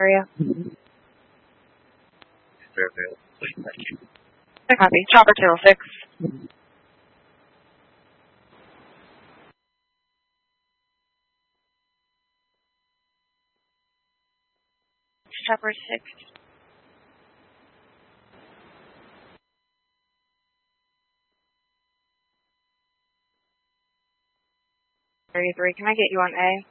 area. Fairfield, please, thank you. Copy. Chopper 206. Chopper 6. Area 3, can I get you on A?